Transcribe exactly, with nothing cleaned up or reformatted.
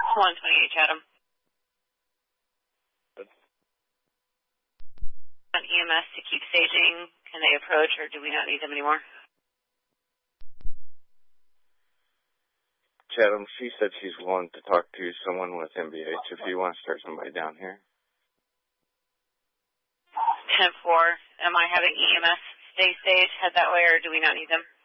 one twenty-eight Chatham. On E M S to keep staging, can they approach or do we not need them anymore? Chatham, she said she's willing to talk to someone with M B H if you want to start somebody down here. ten four, am I having E M S stay stage, head that way, or do we not need them?